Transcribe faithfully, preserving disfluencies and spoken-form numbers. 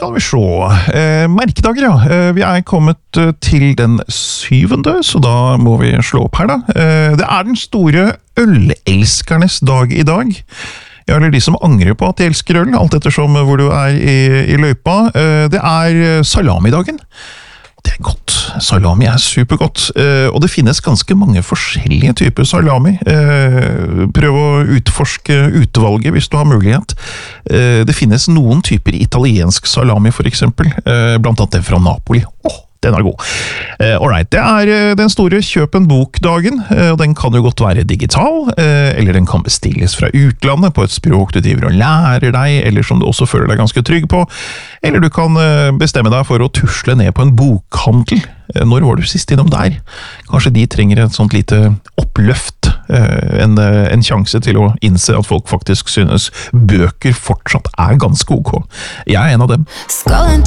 skal vi se. Eh, merkedager, ja. Eh, vi er kommet eh, til den syvende, så da må vi slå opp her, da. Eh, det er den store ølelskernes dag i dag. Ja, eller de som angrer på at de elsker øl, alt ettersom hvor du er i, i løypa. Eh, det er salamidagen. Det er godt. Salami er supergodt. Eh, og det finnes ganske mange forskjellige typer salami. Eh, prøv å utforske utvalget hvis du har mulighet. Eh, det finnes noen typer italiensk salami, for eksempel. Eh, blant annet den fra Napoli. Åh! Den er god. Uh, Alright, det er uh, den store kjøp en bok-dagen, uh, og den kan jo godt være digital, uh, eller den kan bestilles fra utlandet på et språk du driver og lærer deg, eller som du også føler deg ganske trygg på, eller du kan uh, bestemme deg for å tusle ned på en bokhandel. Uh, når var du sist innom der? Kanskje de trenger et sånt lite oppløft, uh, en, uh, en sjanse til å innse at folk faktisk synes bøker fortsatt er ganske ok. Jeg er en av dem.